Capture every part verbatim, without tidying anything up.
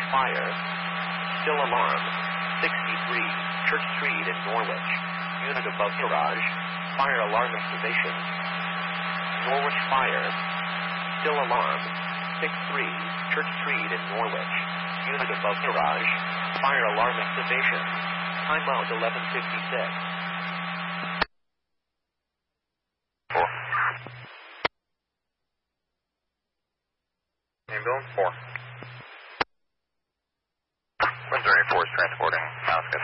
fire. Still alarm. sixty-three, Church Street in Norwich. Unit above garage. Fire alarm activation. Norwich fire. Still alarm. six three, Church Street in Norwich. Unit above garage. Fire alarm activation. Timeout eleven fifty-six. Four. Ambulance four. Windsor four is transporting Mousecut.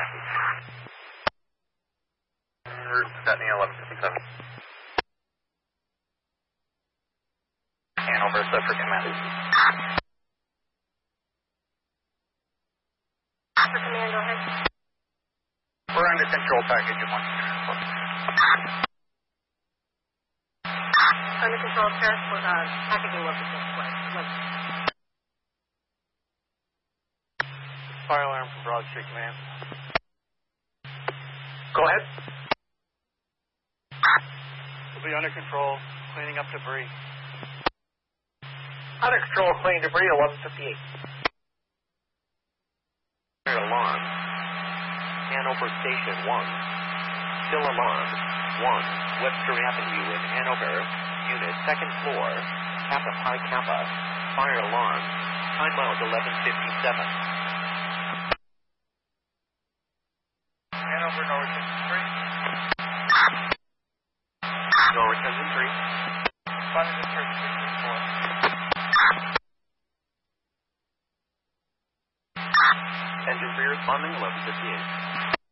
Route Scotney eleven fifty-seven. Hanover, set for command. For command, go ahead. We're under control, package of one. Under control, transport, uh, packaging one percent square. Fire alarm from Broad Street Command. Go ahead. We'll be under control, cleaning up debris. Under control, clean debris, eleven fifty-eight. Fire alarm. Hanover Station one. Still alarm. one. Webster Avenue in Hanover. Unit second floor. Kappa Pi Kappa. Fire alarm. Timeout eleven fifty-seven. Hanover, Norwich three. Norwich engine three. Responding to church sixty-four. Engine three responding eleven fifty-eight.